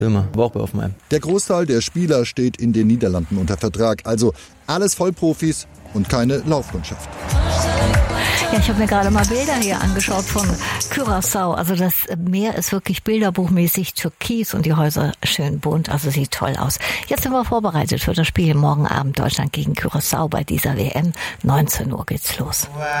Immer, war auch bei Hoffenheim. Der Großteil der Spieler steht in den Niederlanden unter Vertrag. Also alles Vollprofis und keine Laufkundschaft. Ja, ich habe mir gerade mal Bilder hier angeschaut von Curaçao. Also das Meer ist wirklich bilderbuchmäßig türkis und die Häuser schön bunt. Also sieht toll aus. Jetzt sind wir vorbereitet für das Spiel morgen Abend Deutschland gegen Curaçao bei dieser WM. 19 Uhr geht's los.